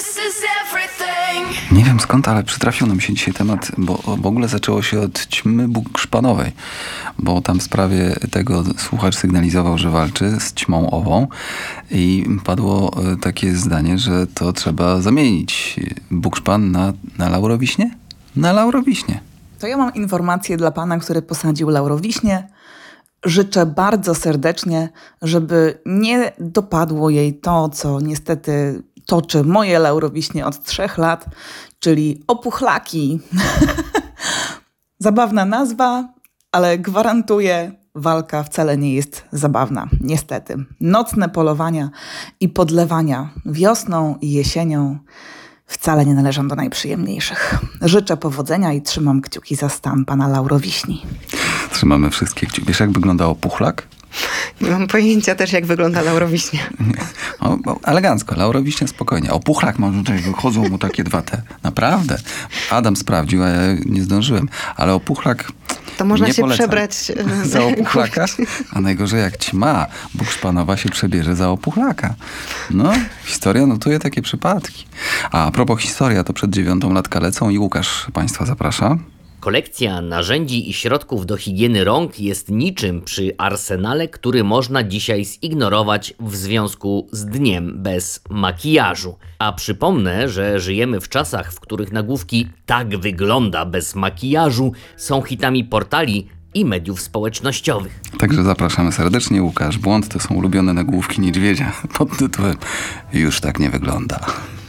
Nie wiem skąd, ale przytrafił nam się dzisiaj temat, bo w ogóle zaczęło się od ćmy bukszpanowej, bo tam w sprawie tego słuchacz sygnalizował, że walczy z ćmą ową i padło takie zdanie, że to trzeba zamienić bukszpan na laurowiśnie? Na laurowiśnie. To ja mam informację dla pana, który posadził laurowiśnie. Życzę bardzo serdecznie, żeby nie dopadło jej to, co niestety toczy moje laurowiśnie od 3 lat, czyli opuchlaki. Zabawna nazwa, ale gwarantuję, walka wcale nie jest zabawna, niestety. Nocne polowania i podlewania wiosną i jesienią wcale nie należą do najprzyjemniejszych. Życzę powodzenia i trzymam kciuki za stan pana laurowiśni. Trzymamy wszystkie kciuki. Wiesz, jak wygląda opuchlak? Nie mam pojęcia też, jak wygląda laurowiśnia. Elegancko, laurowiśnie spokojnie. Opuchlak, tutaj wychodzą mu takie dwa te. Naprawdę. Adam sprawdził, a ja nie zdążyłem. Ale opuchlak To można nie się polecam. przebrać Za opuchlaka? A najgorzej jak ćma bukszpanowa się przebierze za opuchlaka. No, historia notuje takie przypadki. A propos historia, to przed 9 latka lecą i Łukasz państwa zaprasza. Kolekcja narzędzi i środków do higieny rąk jest niczym przy arsenale, który można dzisiaj zignorować w związku z dniem bez makijażu. A przypomnę, że żyjemy w czasach, w których nagłówki "tak wygląda bez makijażu" są hitami portali i mediów społecznościowych. Także zapraszamy serdecznie. Łukasz Błąd to są ulubione nagłówki niedźwiedzia pod tytułem "Już tak nie wygląda".